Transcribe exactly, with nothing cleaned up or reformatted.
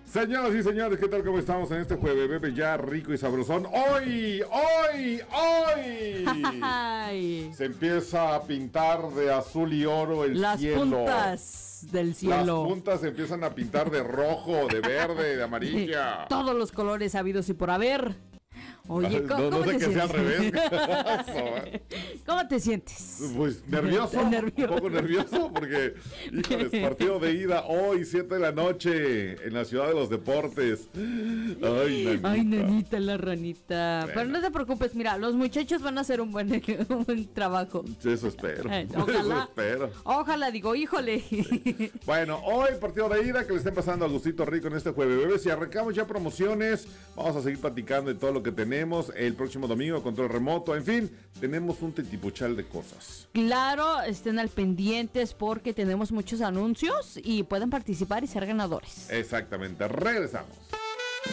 Señoras y señores, ¿qué tal? ¿Cómo estamos en este jueves? Bebe ya rico y sabrosón. Hoy, hoy, hoy. Ay. Se empieza a pintar de azul y oro el Las cielo. puntas del cielo. Las puntas se empiezan a pintar de rojo, de verde, de amarilla. Todos los colores habidos y por haber. Oye, ¿cómo, no, no cómo sé te que sea al sientes? revés. ¿Cómo te sientes? Pues nervioso, Nervioso. un poco nervioso porque, híjoles, partido de ida hoy, siete de la noche, en la ciudad de los deportes. Ay, nanita. Ay, nanita, la ranita. Bueno. Pero no te preocupes, mira, los muchachos van a hacer un buen, un buen trabajo. Eso espero, Eh, eso ojalá. espero. Ojalá, digo, híjole. Bueno, hoy partido de ida, que le estén pasando a gustito rico en este jueves, bebés. Y arrancamos ya promociones, vamos a seguir platicando de todo lo que tenemos el próximo domingo, control remoto, en fin, tenemos un tetipuchal de cosas. Claro, estén al pendientes porque tenemos muchos anuncios y pueden participar y ser ganadores. Exactamente, regresamos.